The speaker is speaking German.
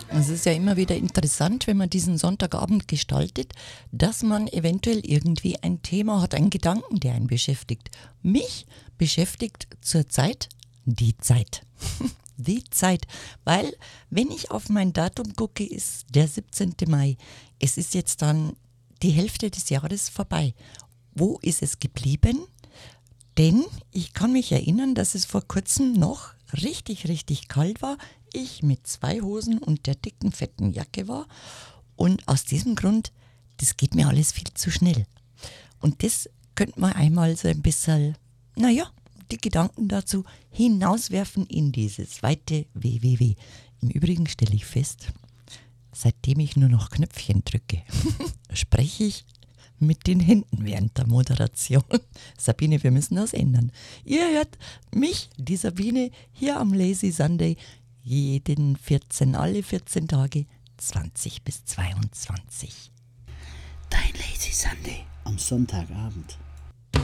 Es ist ja immer wieder interessant, wenn man diesen Sonntagabend gestaltet, dass man eventuell irgendwie ein Thema hat, einen Gedanken, der einen beschäftigt. Mich beschäftigt zurzeit die Zeit. Die Zeit, weil wenn ich auf mein Datum gucke, ist der 17. Mai. Es ist jetzt dann die Hälfte des Jahres vorbei. Wo ist es geblieben? Denn ich kann mich erinnern, dass es vor kurzem noch richtig, richtig kalt war. Ich mit 2 Hosen und der dicken, fetten Jacke war. Und aus diesem Grund, das geht mir alles viel zu schnell. Und das könnte man einmal so ein bisschen, die Gedanken dazu hinauswerfen in dieses weite WWW. Im Übrigen stelle ich fest, seitdem ich nur noch Knöpfchen drücke, spreche ich mit den Händen während der Moderation. Sabine, wir müssen das ändern. Ihr hört mich, die Sabine, hier am Lazy Sunday alle 14 Tage, 20 bis 22. Dein Lazy Sunday. Am Sonntagabend.